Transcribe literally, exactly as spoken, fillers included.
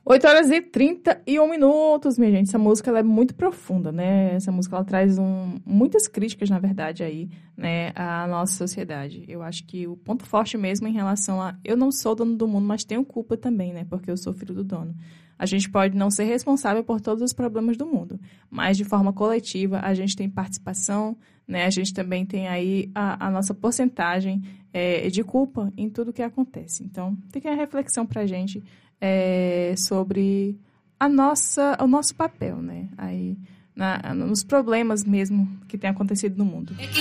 oito horas e trinta e um minutos, minha gente. Essa música ela é muito profunda, né? Essa música ela traz um, muitas críticas, na verdade, aí, né, à nossa sociedade. Eu acho que o ponto forte mesmo em relação a... Eu não sou dono do mundo, mas tenho culpa também, né? Porque eu sou filho do dono. A gente pode não ser responsável por todos os problemas do mundo, mas de forma coletiva a gente tem participação, né? A gente também tem aí a, a nossa porcentagem é, de culpa em tudo que acontece. Então, fica a reflexão pra gente é, sobre a nossa, o nosso papel, né? Aí, na, nos problemas mesmo que tem acontecido no mundo.